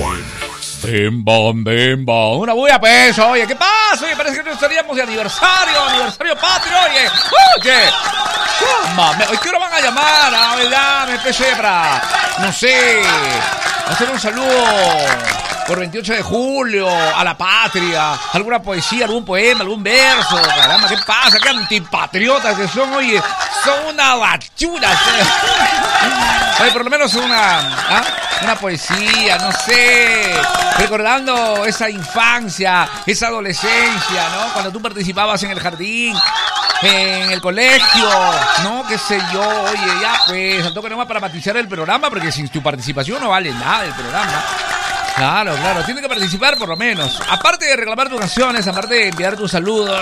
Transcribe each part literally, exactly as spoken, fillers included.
Bim, bom, bim, bom. Una bulla peso, oye, ¿qué pasa? Oye, parece que estaríamos de aniversario, aniversario patrio, oye. Oye, mame, hoy qué hora van a llamar, a verdad, me empecé para, no sé, hacer un saludo por veintiocho de julio, a la patria, alguna poesía, algún poema, algún verso, caramba, ¿qué pasa? Qué antipatriotas que son, oye, son una bachura. Oye, por lo menos una, ¿ah? una poesía, no sé, recordando esa infancia, esa adolescencia, ¿no? Cuando tú participabas en el jardín, en el colegio, ¿no? Qué sé yo, oye, ya pues, al toque nomás para matizar el programa, porque sin tu participación no vale nada el programa. Claro, claro, tiene que participar por lo menos. Aparte de reclamar tus canciones, aparte de enviar tus saludos.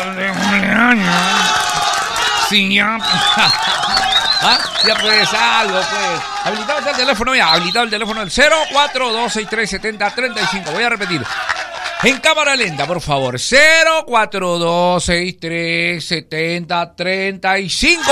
Sí, ya. ¿Ah? Ya pues, algo pues. Habilitado está el teléfono, ya, habilitado el teléfono del cero cuatro dos seis tres siete cero tres cinco. Voy a repetir. En cámara lenta, por favor. cero cuatro dos seis tres siete cero tres cinco.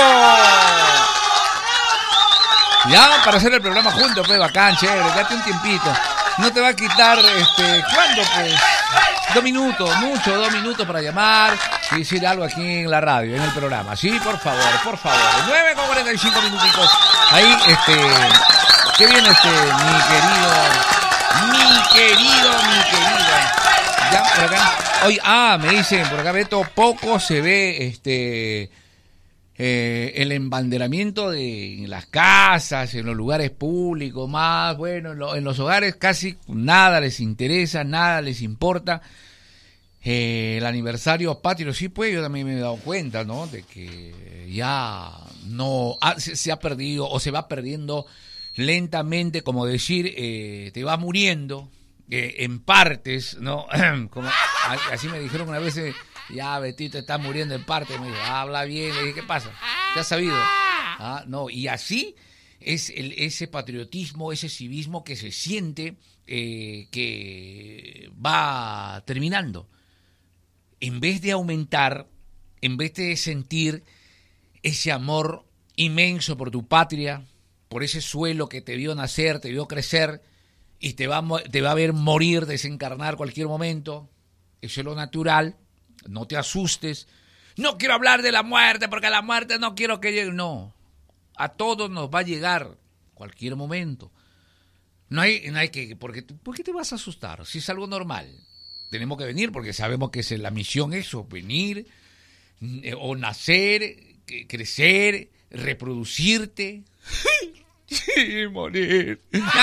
Ya, para hacer el programa juntos, pues, bacán, chévere, date un tiempito. No te va a quitar, este, ¿cuándo, pues? Dos minutos, mucho, dos minutos para llamar y decir algo aquí en la radio, en el programa. Sí, por favor, por favor. nueve con cuarenta y cinco minutitos. Ahí, este, qué bien, este, mi querido, mi querido, mi querido. Ya, por acá. Hoy, ah, me dicen, por acá, Beto, poco se ve, este... Eh, el embanderamiento de en las casas, en los lugares públicos, más, bueno, en, lo, en los hogares casi nada les interesa, nada les importa. Eh, el aniversario patrio, sí, pues yo también me he dado cuenta, ¿no? De que ya no ha, se, se ha perdido o se va perdiendo lentamente, como decir, eh, te va muriendo eh, en partes, ¿no? Como, así me dijeron una vez. Eh, Ya, Betito está muriendo en parte. Me dijo, habla bien. Le dije, ¿qué pasa? ¿Te has sabido? Ah, no, y así es el, ese patriotismo, ese civismo que se siente eh, que va terminando. En vez de aumentar, en vez de sentir ese amor inmenso por tu patria, por ese suelo que te vio nacer, te vio crecer y te va, te va a ver morir, desencarnar cualquier momento, eso es lo natural. No te asustes. No quiero hablar de la muerte porque la muerte no quiero que llegue. No. A todos nos va a llegar cualquier momento. No hay, no hay que... Porque, ¿por qué te vas a asustar? Si es algo normal. Tenemos que venir porque sabemos que es la misión eso. Venir eh, o nacer, que, crecer, reproducirte y morir.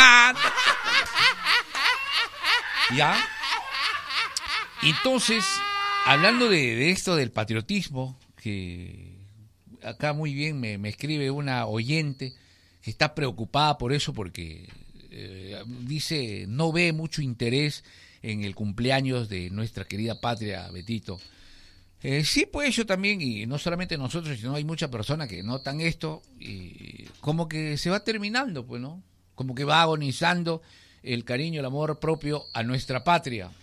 ¿Ya? Entonces... Hablando de, de esto del patriotismo, que acá muy bien me, me escribe una oyente que está preocupada por eso porque eh, dice no ve mucho interés en el cumpleaños de nuestra querida patria, Betito. Eh, sí, pues yo también, y no solamente nosotros, sino hay muchas personas que notan esto y como que se va terminando, pues, ¿no? Como que va agonizando el cariño, el amor propio a nuestra patria.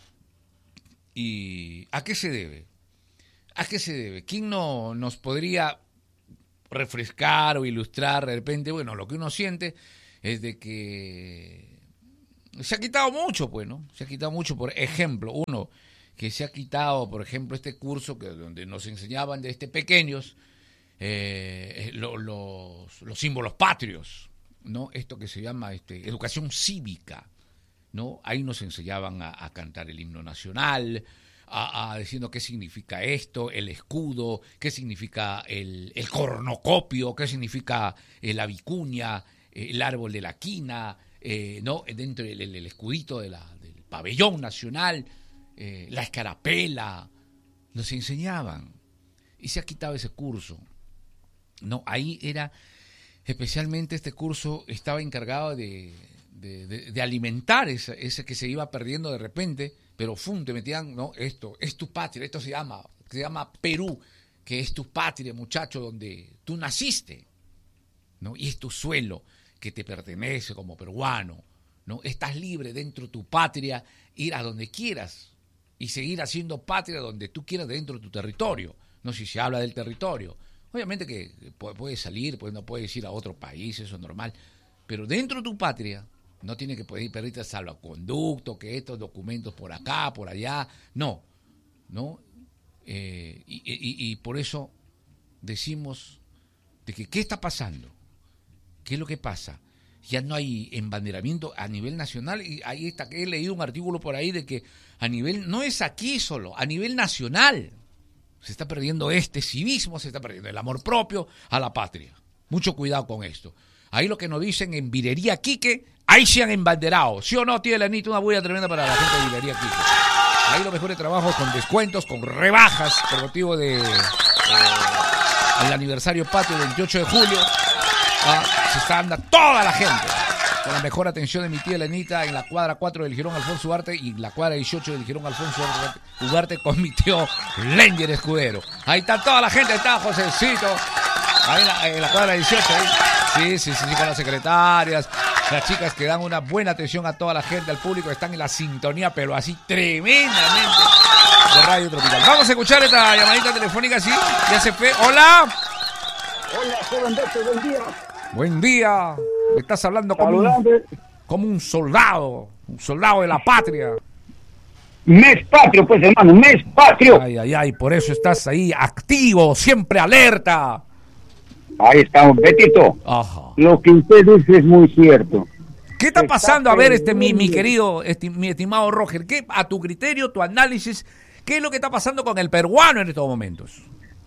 ¿Y a qué se debe? ¿A qué se debe? ¿Quién no nos podría refrescar o ilustrar de repente? Bueno, lo que uno siente es de que se ha quitado mucho, pues, ¿no? Se ha quitado mucho, por ejemplo, uno que se ha quitado, por ejemplo, este curso que donde nos enseñaban desde pequeños eh, lo, los, los símbolos patrios, ¿no? Esto que se llama este, educación cívica. ¿No? Ahí nos enseñaban a, a cantar el himno nacional, a, a diciendo qué significa esto, el escudo, qué significa el, el cornocopio, qué significa eh, la vicuña, eh, el árbol de la quina, eh, ¿no? Dentro del el, el escudito de la, del pabellón nacional, eh, la escarapela, nos enseñaban. Y se ha quitado ese curso. No, ahí era, especialmente este curso estaba encargado de... De, de, de alimentar ese, ese que se iba perdiendo de repente, pero ¡fum! Te metían, no, esto, es tu patria, esto se llama, se llama Perú, que es tu patria, muchacho, donde tú naciste, ¿no? Y es tu suelo que te pertenece como peruano, ¿no? Estás libre dentro de tu patria, ir a donde quieras y seguir haciendo patria donde tú quieras dentro de tu territorio, no si se habla del territorio. Obviamente que puedes salir, pues no puedes ir a otro país, eso es normal, pero dentro de tu patria No tiene que pedir perrita salvoconducto, que estos documentos por acá, por allá. No, no. Eh, y, y, y por eso decimos de que ¿qué está pasando? ¿Qué es lo que pasa? Ya no hay embanderamiento a nivel nacional, y ahí está, que he leído un artículo por ahí de que a nivel, no es aquí solo, a nivel nacional se está perdiendo este civismo, se está perdiendo el amor propio a la patria. Mucho cuidado con esto. Ahí lo que nos dicen en Virería Quique, ahí se han embanderado. ¿Sí o no, tía Elenita? Una bulla tremenda para la gente de Virería Quique. Ahí los mejores trabajos con descuentos, con rebajas, por motivo de eh, el aniversario patrio del veintiocho de julio. Ah, se está dando toda la gente con la mejor atención de mi tía Elenita en la cuadra cuatro del Girón Alfonso Ugarte y la cuadra dieciocho del Girón Alfonso Ugarte con mi tío Lenger Escudero. Ahí está toda la gente, ahí está Josecito, ahí en la, en la cuadra dieciocho, ahí. Sí, sí, sí, sí, con las secretarias, las chicas que dan una buena atención a toda la gente, al público, están en la sintonía, pero así tremendamente de Radio Tropical. Vamos a escuchar esta llamadita telefónica, sí, ya se fue. Hola. Hola, joven Beto, buen día. Buen día. Me estás hablando como un, como un soldado, un soldado de la patria. Mes patrio, pues, hermano, mes patrio. Ay, ay, ay, por eso estás ahí activo, siempre alerta. Ahí estamos, Betito. Ajá. Lo que usted dice es muy cierto. ¿Qué está pasando? A ver, este mi, mi querido, este, mi estimado Roger, ¿qué, a tu criterio, tu análisis, qué es lo que está pasando con el peruano en estos momentos?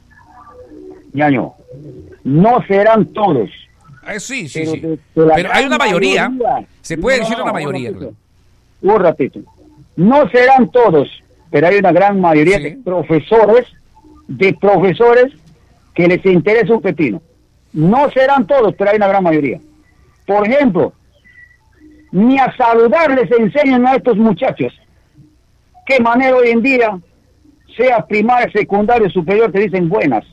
Ñaño, no serán todos. Eh, sí, sí, pero sí. De, de pero hay una mayoría. mayoría. Se puede no, decir no, una mayoría. Un ratito. Un ratito. No serán todos, pero hay una gran mayoría sí. de profesores, de profesores que les interesa un pepino. No serán todos, pero hay una gran mayoría. Por ejemplo, ni a saludar les enseñan a estos muchachos. ¿Qué manera hoy en día, sea primaria, secundaria, superior, te dicen buenas?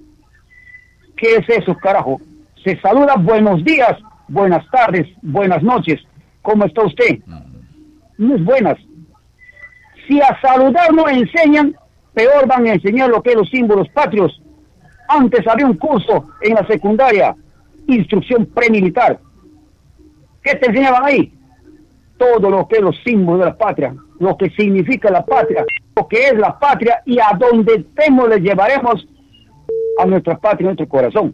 ¿Qué es eso, carajo? Se saluda buenos días, buenas tardes, buenas noches. ¿Cómo está usted? No es buenas. Si a saludar no enseñan, peor van a enseñar lo que es los símbolos patrios. Antes había un curso en la secundaria, instrucción premilitar. ¿Qué te enseñaban ahí? Todo lo que es los símbolos de la patria, lo que significa la patria, lo que es la patria y a donde estemos les llevaremos a nuestra patria, a nuestro corazón.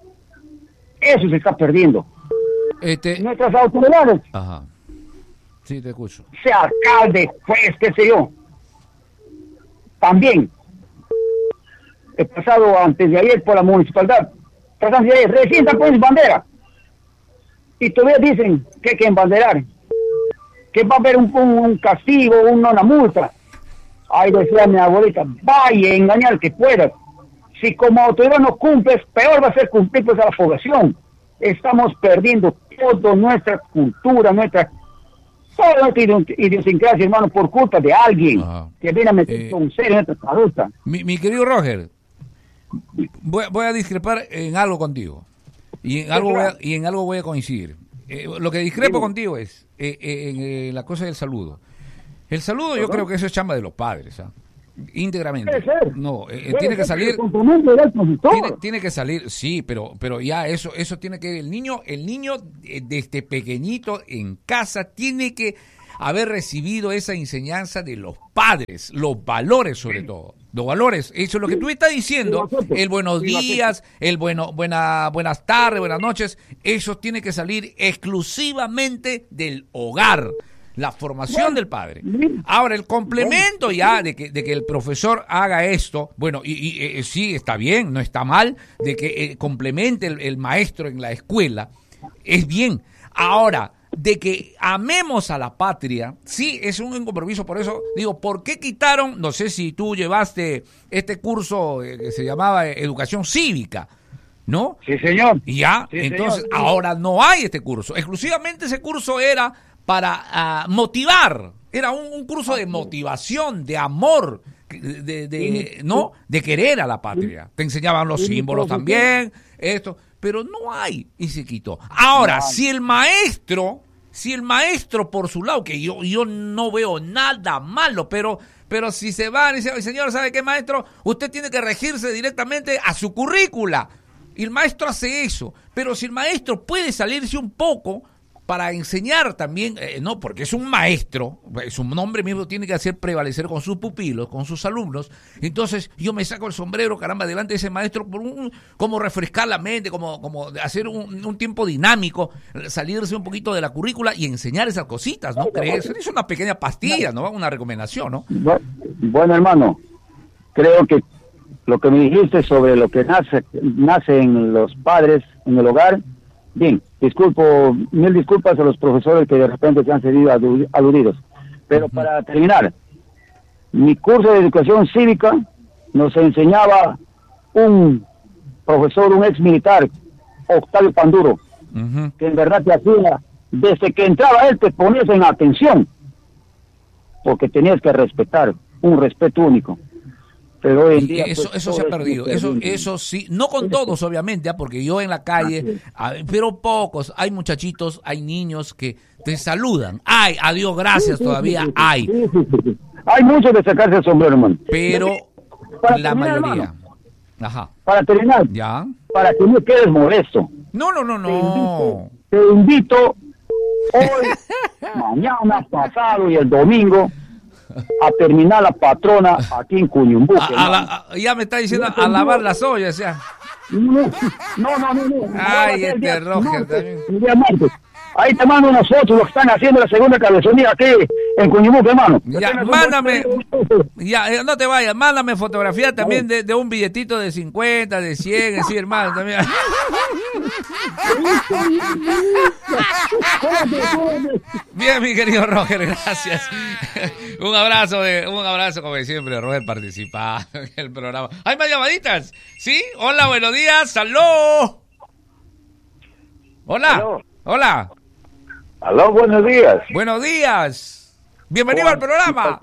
Eso se está perdiendo. Este... Nuestras autoridades. Ajá. Sí, te escucho. Sea alcalde, juez, qué sé yo. También. He pasado antes de ayer por la municipalidad. Pasando de ayer, recién están poniendo bandera. Y todavía dicen que hay que embanderar. Que va a haber un, un, un castigo, una, una multa. Ay, decía mi abuelita, vaya a engañar que puedas. Si como autoridad no cumples, peor va a ser cumplir pues a la población. Estamos perdiendo toda nuestra cultura, nuestra toda nuestra idiosincrasia, hermano, por culpa de alguien Ajá. que viene a meter eh, un serio en esta caruta. Mi, mi querido Roger, voy, voy a discrepar en algo contigo. Y en algo voy a, y en algo voy a coincidir. Eh, lo que discrepo sí. contigo es eh, eh, en eh, la cosa del saludo. El saludo yo creo que eso es chamba de los padres, ¿ah? Íntegramente. No, eh, tiene que salir. Tiene, tiene que salir, sí, pero pero ya eso eso tiene que el niño el niño desde pequeñito en casa tiene que haber recibido esa enseñanza de los padres, los valores sobre todo, los valores. Eso es lo que tú estás diciendo, el buenos días, el bueno buena buenas tardes, buenas noches, eso tiene que salir exclusivamente del hogar. La formación del padre. Ahora, el complemento ya de que, de que el profesor haga esto, bueno, y, y eh, sí, está bien, no está mal, de que eh, complemente el, el maestro en la escuela, es bien. Ahora, de que amemos a la patria, sí, es un compromiso, por eso digo, ¿por qué quitaron, no sé si tú llevaste este curso eh, que se llamaba Educación Cívica, ¿no? Sí, señor. Y ya, sí, entonces, señor. ahora no hay este curso, exclusivamente ese curso era para uh, motivar, era un, un curso de motivación, de amor, de, de no, de querer a la patria. Te enseñaban los símbolos también, esto, pero no hay y se quitó. Ahora, si el maestro, si el maestro por su lado, que yo yo no veo nada malo, pero pero si se van y dicen, señor, ¿sabe qué, maestro? Usted tiene que regirse directamente a su currícula. Y el maestro hace eso, pero si el maestro puede salirse un poco para enseñar también, eh, no, porque es un maestro, su nombre mismo tiene que hacer prevalecer con sus pupilos, con sus alumnos. Entonces yo me saco el sombrero, caramba, delante de ese maestro, por un, como refrescar la mente, como, como hacer un, un tiempo dinámico, salirse un poquito de la currícula y enseñar esas cositas, ¿no? ¿Crees? Es una pequeña pastilla, ¿no? Una recomendación, ¿no? Bueno, hermano, creo que lo que me dijiste sobre lo que nace, nace en los padres, en el hogar, bien, disculpo, mil disculpas a los profesores que de repente se han sentido aludidos. Pero uh-huh. para terminar, mi curso de educación cívica nos enseñaba un profesor, un ex militar, Octavio Panduro, uh-huh. que en verdad te hacía, desde que entraba él te ponías en atención, porque tenías que respetar, un respeto único. Pero hoy en día, eso pues, eso se ha perdido, eso eso sí, no con todos obviamente, porque yo en la calle, pero pocos, hay muchachitos, hay niños que te saludan, ay, adiós, gracias, sí, sí, todavía sí, sí, hay. Sí, sí, sí, sí. Hay muchos de sacarse el sombrero, hermano. Pero para la terminar, mayoría. Hermano, Ajá. Para terminar, ¿Ya? para que no quedes molesto. No, no, no, no. Te invito, te invito hoy, mañana, pasado y el domingo a terminar la patrona aquí en Cuñumbuque. A, a la, a, ya me está diciendo a lavar las ollas, ya. No, no, no, no. no. Ay, este Roger también. Ahí te mando unas fotos, lo que están haciendo la segunda cabezonía aquí en Cuñumbuque, hermano. Ya, mándame, ya, eh, no te vayas, mándame fotografía también de, de un billetito de cincuenta, de cien, sí, hermano, también. Bien, mi querido Roger, gracias. Un abrazo, de, un abrazo como siempre, Roger participa en el programa. ¿Hay más llamaditas? ¿Sí? Hola, buenos días, ¡aló! Hola, ¿Aló? Hola. Aló, buenos días. Buenos días. Bienvenido al programa.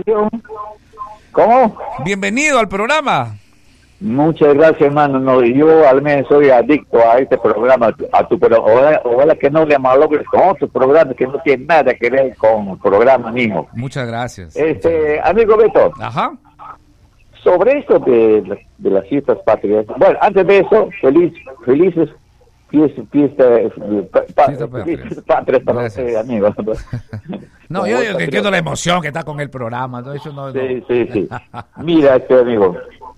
¿Cómo? Bienvenido al programa. Muchas gracias, hermano. No, yo al menos soy adicto a este programa, a tu pero ojalá, ojalá que no le malogres con otro programa que no tiene nada que ver con el programa mismo. Muchas gracias. Este, Muchas gracias. Amigo Beto. Ajá. Sobre esto de, de las fiestas patrias. Bueno, antes de eso, feliz, felices fiesta, fiesta, pa, fiesta patria para usted, amigo. No, yo, yo entiendo la emoción que está con el programa. Todo eso no, sí, no. sí, sí. Mira, este amigo.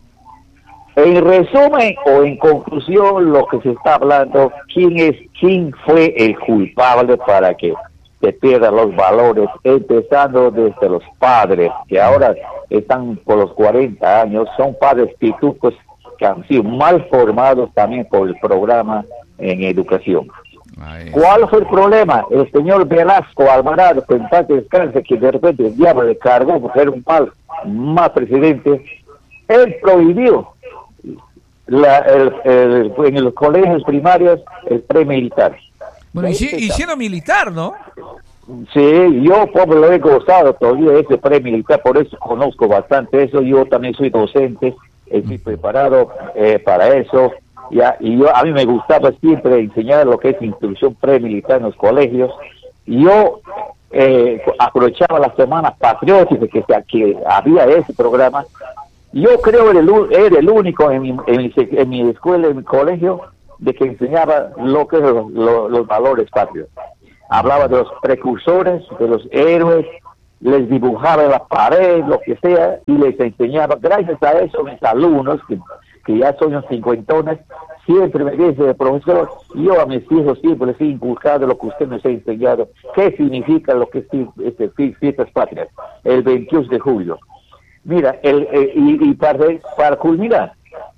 En resumen o en conclusión, lo que se está hablando, ¿quién es, quién fue el culpable para que se pierdan los valores, empezando desde los padres, que ahora están por los cuarenta años, son padres pitucos que han sido mal formados también por el programa en educación. Ay. ¿Cuál fue el problema? El señor Velasco Alvarado, que en paz descanse, que de repente el diablo le cargó por ser un mal, mal presidente, él prohibió la, el, el, en los colegios primarios el pre-militar. Bueno, y, si, y siendo militar, ¿no? Sí, yo pobre lo he gozado todavía ese pre-militar, por eso conozco bastante eso. Yo también soy docente, estoy uh-huh. preparado eh, para eso. Ya, y yo a mí me gustaba siempre enseñar lo que es instrucción pre-militar en los colegios. Yo eh, aprovechaba las semanas patrióticas que, que había ese programa. Yo creo que era, era el único en mi, en, mi, en mi escuela, en mi colegio, de que enseñaba lo que es los, los, los valores patrios. Hablaba de los precursores, de los héroes, les dibujaba en la pared, lo que sea, y les enseñaba. Gracias a eso, mis alumnos, que, que ya son unos cincuentones, siempre me dice, profesor, yo a mis hijos siempre les he inculcado lo que usted nos ha enseñado. ¿Qué significa lo que es este, fiestas patrias? El veintidós de julio. Mira, el, el, y, y para, para culminar,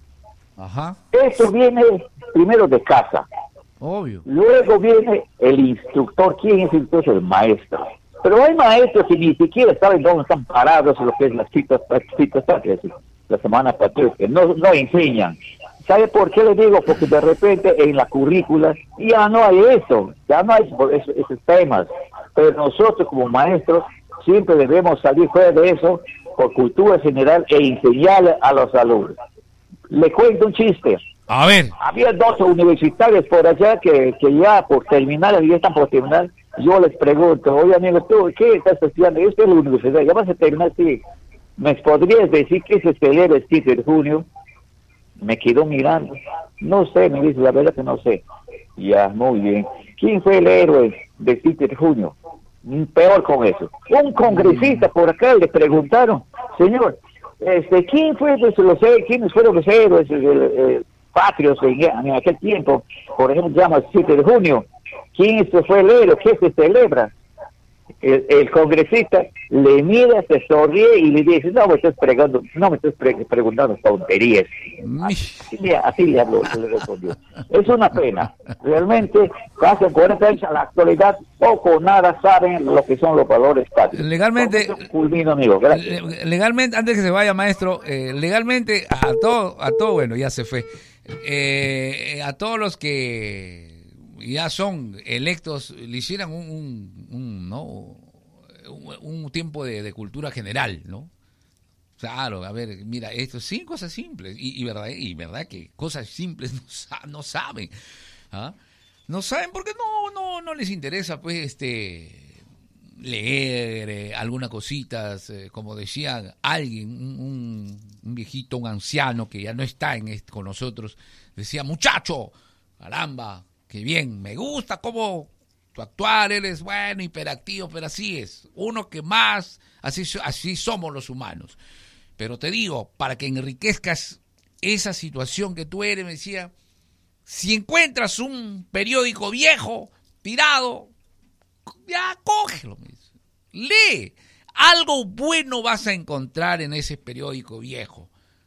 Ajá. eso viene primero de casa. Obvio. Luego viene el instructor. ¿Quién es entonces el maestro? Pero hay maestros que ni siquiera saben dónde están parados en lo que es las citas, citas patrias, la semana patriótica. No, no enseñan. ¿Sabe por qué le digo? Porque de repente en la currícula ya no hay eso, ya no hay esos, esos temas. Pero nosotros como maestros siempre debemos salir fuera de eso por cultura general e enseñarle a los alumnos. Le cuento un chiste. A ver. Había dos universitarios por allá que, que ya por terminar, ya están por terminar. Yo les pregunto, oye amigo, ¿tú qué estás estudiando? Yo estoy en la universidad, ya vas a terminar, sí. ¿Me podrías decir qué se celebra el siete de junio? Me quedó mirando. No sé, me dice, la verdad que no sé. Ya, muy bien. ¿Quién fue el héroe del siete de junio. Peor con eso. Un congresista por acá le preguntaron, señor, este, ¿quién fue pues, los, quiénes fueron los héroes el, el, el, patrios en, en aquel tiempo? Por ejemplo, llama el siete de junio. ¿Quién este fue el héroe? ¿Qué se celebra? El, el congresista le mira, se sonríe y le dice, no me estás preguntando, no me estás pre preguntando tonterías. Así le, así le, habló, le respondió. Es una pena. Realmente, casi cuarenta años a la actualidad, poco o nada saben lo que son los valores patrios. Legalmente, culmino, amigo. Gracias. Legalmente, antes que se vaya, maestro, eh, legalmente a todo, a todo, bueno, ya se fue. Eh, a todos los que ya son electos, le hicieran un, un, un ¿no? un, un tiempo de, de cultura general, ¿no? Claro, a ver, mira, esto sí, cosas simples, y, y verdad, y verdad que cosas simples no, no saben, ¿ah? No saben porque no, no, no les interesa, pues, este, leer eh, algunas cositas, eh, como decía alguien, un, un viejito, un anciano que ya no está en este, con nosotros, decía, muchacho, caramba, qué bien, me gusta cómo tu actuar, eres bueno, hiperactivo, pero así es. Uno que más, así, así somos los humanos. Pero te digo, para que enriquezcas esa situación que tú eres, me decía, si encuentras un periódico viejo, tirado, ya cógelo, me dice. Lee. Algo bueno vas a encontrar en ese periódico viejo.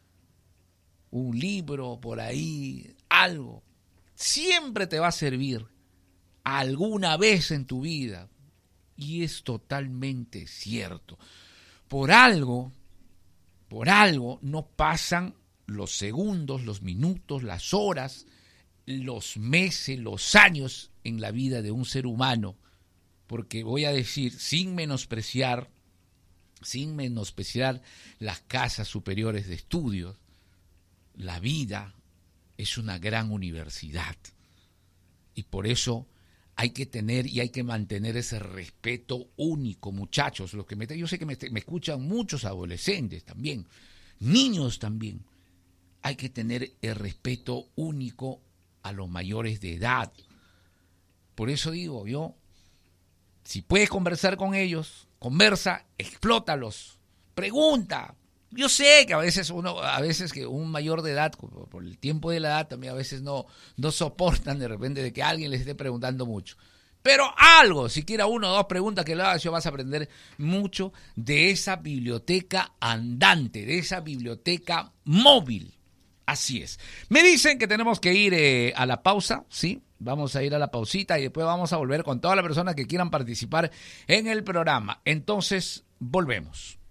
Un libro por ahí, algo. Siempre te va a servir alguna vez en tu vida. Y es totalmente cierto. Por algo, por algo no pasan los segundos, los minutos, las horas, los meses, los años en la vida de un ser humano. Porque voy a decir, sin menospreciar, sin menospreciar las casas superiores de estudios, la vida es una gran universidad y por eso hay que tener y hay que mantener ese respeto único, muchachos. Los que me, yo sé que me, me escuchan muchos adolescentes también, niños también. Hay que tener el respeto único a los mayores de edad. Por eso digo yo, si puedes conversar con ellos, conversa, explótalos, pregunta. Yo sé que a veces uno, a veces que un mayor de edad, por el tiempo de la edad, también a veces no, no soportan de repente de que alguien les esté preguntando mucho. Pero algo, siquiera una o dos preguntas que le hagas, yo vas a aprender mucho de esa biblioteca andante, de esa biblioteca móvil. Así es. Me dicen que tenemos que ir eh, a la pausa, ¿sí? Vamos a ir a la pausita y después vamos a volver con todas las personas que quieran participar en el programa. Entonces, volvemos.